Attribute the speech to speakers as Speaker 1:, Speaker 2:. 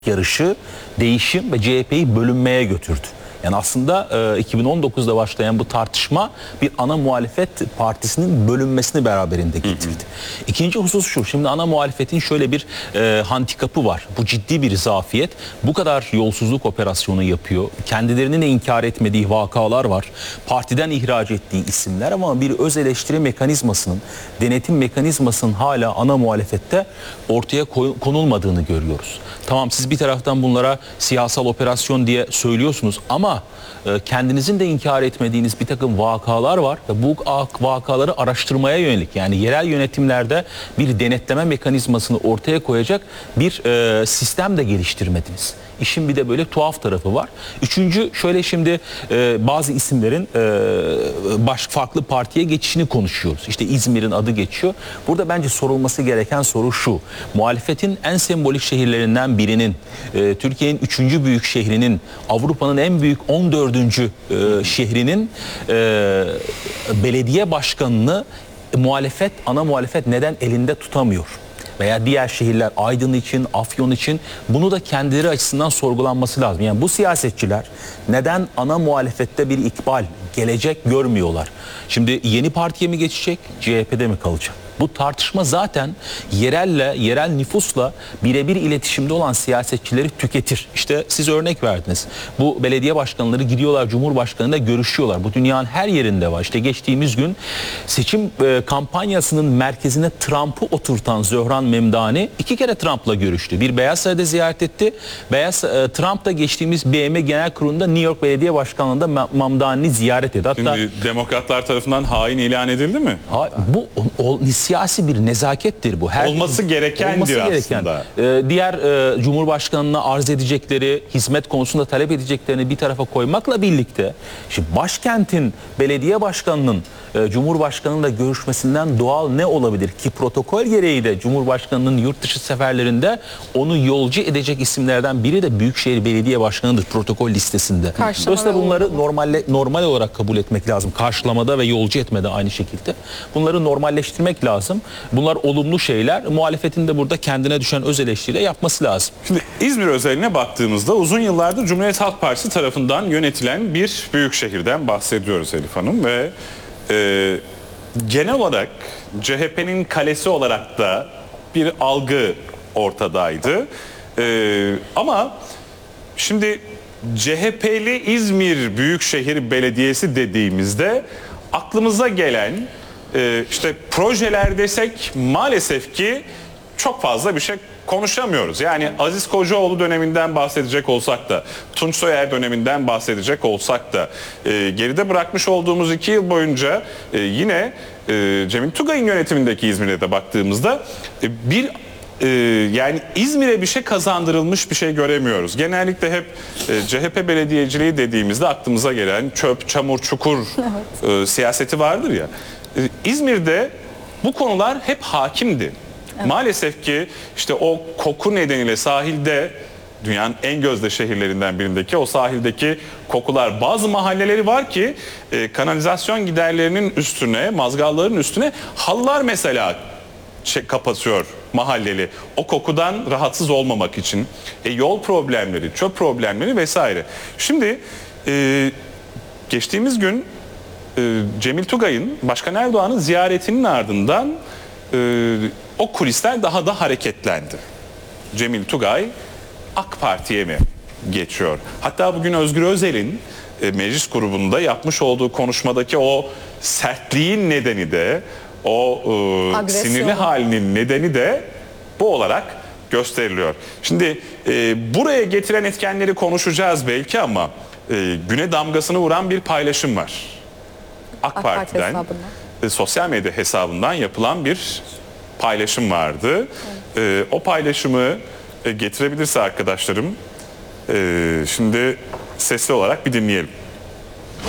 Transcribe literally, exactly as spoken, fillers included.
Speaker 1: yarışı, değişim ve C H P'yi bölünmeye götürdü. Yani aslında e, iki bin on dokuzda başlayan bu tartışma bir ana muhalefet partisinin bölünmesini beraberinde getirdi. Hı hı. İkinci husus şu, şimdi ana muhalefetin şöyle bir e, handikapı var. Bu ciddi bir zafiyet. Bu kadar yolsuzluk operasyonu yapıyor. Kendilerinin de inkar etmediği vakalar var. Partiden ihraç ettiği isimler ama bir öz eleştiri mekanizmasının, denetim mekanizmasının hala ana muhalefette ortaya konulmadığını görüyoruz. Tamam, siz bir taraftan bunlara siyasal operasyon diye söylüyorsunuz ama kendinizin de inkar etmediğiniz bir takım vakalar var ve bu vakaları araştırmaya yönelik, yani yerel yönetimlerde bir denetleme mekanizmasını ortaya koyacak bir e, sistem de geliştirmediniz. İşin bir de böyle tuhaf tarafı var. Üçüncü, şöyle şimdi e, bazı isimlerin e, baş, farklı partiye geçişini konuşuyoruz. İşte İzmir'in adı geçiyor. Burada bence sorulması gereken soru şu: muhalefetin en sembolik şehirlerinden birinin, e, Türkiye'nin üçüncü büyük şehrinin, Avrupa'nın en büyük on dördüncü E, şehrinin e, belediye başkanını muhalefet, ana muhalefet neden elinde tutamıyor? Veya diğer şehirler, Aydın için, Afyon için, bunu da kendileri açısından sorgulanması lazım. Yani bu siyasetçiler neden ana muhalefette bir ikbal, gelecek görmüyorlar? Şimdi yeni partiye mi geçecek, C H P'de mi kalacak? Bu tartışma zaten yerelle, yerel nüfusla birebir iletişimde olan siyasetçileri tüketir. İşte siz örnek verdiniz. Bu belediye başkanları gidiyorlar Cumhurbaşkanı'yla görüşüyorlar. Bu dünyanın her yerinde var. İşte geçtiğimiz gün seçim e, kampanyasının merkezine Trump'ı oturtan Zöhran Memdani iki kere Trump'la görüştü. Bir Beyaz Saray'da ziyaret etti. Beyaz e, Trump da geçtiğimiz B M Genel Kurulu'nda New York Belediye Başkanlığı'nda Memdani'yi ziyaret etti. Hatta
Speaker 2: şimdi demokratlar tarafından hain ilan edildi mi?
Speaker 1: Ha, bu o, o, siyasi bir nezakettir bu. Her,
Speaker 2: olması gerekendir olması gereken. Aslında.
Speaker 1: Ee, diğer e, Cumhurbaşkanı'na arz edecekleri, hizmet konusunda talep edeceklerini bir tarafa koymakla birlikte, şimdi başkentin belediye başkanının e, Cumhurbaşkanı'yla görüşmesinden doğal ne olabilir ki? Protokol gereği de Cumhurbaşkanı'nın yurt dışı seferlerinde onu yolcu edecek isimlerden biri de Büyükşehir Belediye Başkanı'dır protokol listesinde. Dolayısıyla bunları normalle, normal olarak kabul etmek lazım. Karşılamada ve yolcu etmede aynı şekilde. Bunları normalleştirmek lazım. Bunlar olumlu şeyler. Muhalefetin de burada kendine düşen öz eleştiriyle yapması lazım.
Speaker 2: Şimdi İzmir özeline baktığımızda uzun yıllardır Cumhuriyet Halk Partisi tarafından yönetilen bir büyük şehirden bahsediyoruz Elif Hanım ve e, genel olarak C H P'nin kalesi olarak da bir algı ortadaydı. E, ama şimdi C H P'li İzmir Büyükşehir Belediyesi dediğimizde aklımıza gelen Ee, işte projeler desek maalesef ki çok fazla bir şey konuşamıyoruz. Yani Aziz Kocaoğlu döneminden bahsedecek olsak da, Tunç Soyer döneminden bahsedecek olsak da, e, geride bırakmış olduğumuz iki yıl boyunca e, yine e, Cemil Tugay'ın yönetimindeki İzmir'e de baktığımızda e, bir e, yani İzmir'e bir şey kazandırılmış bir şey göremiyoruz. Genellikle hep e, C H P belediyeciliği dediğimizde aklımıza gelen çöp, çamur, çukur evet. e, siyaseti vardır ya. İzmir'de bu konular hep hakimdi. Evet. Maalesef ki işte o koku nedeniyle sahilde, dünyanın en gözde şehirlerinden birindeki o sahildeki kokular, bazı mahalleleri var ki e, kanalizasyon giderlerinin üstüne, mazgalların üstüne halılar mesela şey, kapatıyor mahalleli. O kokudan rahatsız olmamak için. E, yol problemleri, çöp problemleri vesaire. Şimdi e, geçtiğimiz gün Cemil Tugay'ın Başkan Erdoğan'ın ziyaretinin ardından e, o kulisler daha da hareketlendi. Cemil Tugay AK Parti'ye mi geçiyor? Hatta bugün Özgür Özel'in e, meclis grubunda yapmış olduğu konuşmadaki o sertliğin nedeni de, o e, sinirli halinin nedeni de bu olarak gösteriliyor. Şimdi e, buraya getiren etkenleri konuşacağız belki ama e, güne damgasını vuran bir paylaşım var. AK, AK Parti'den e, sosyal medya hesabından yapılan bir paylaşım vardı. Evet. E, o paylaşımı e, getirebilirse arkadaşlarım e, şimdi sesli olarak bir dinleyelim.